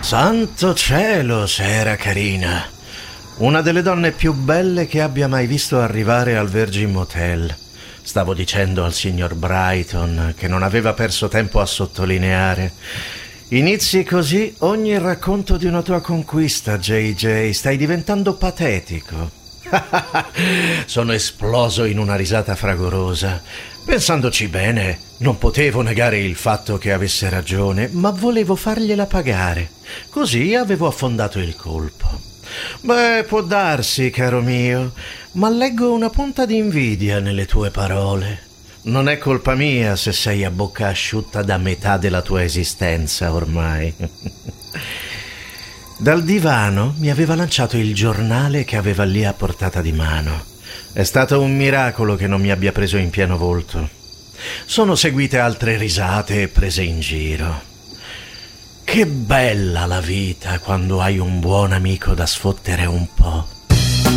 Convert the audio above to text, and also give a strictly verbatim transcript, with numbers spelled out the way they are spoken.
Santo cielo, se era carina. Una delle donne più belle che abbia mai visto arrivare al Virgin Motel. Stavo dicendo al signor Brighton che non aveva perso tempo a sottolineare. Inizi così ogni racconto di una tua conquista, J J. Stai diventando patetico. Sono esploso in una risata fragorosa. Pensandoci bene, non potevo negare il fatto che avesse ragione, ma volevo fargliela pagare. Così avevo affondato il colpo. Beh, può darsi, caro mio, ma leggo una punta di invidia nelle tue parole. Non è colpa mia se sei a bocca asciutta da metà della tua esistenza ormai. Dal divano mi aveva lanciato il giornale che aveva lì a portata di mano. È stato un miracolo che non mi abbia preso in pieno volto. Sono seguite altre risate e prese in giro. Che bella la vita quando hai un buon amico da sfottere un po'.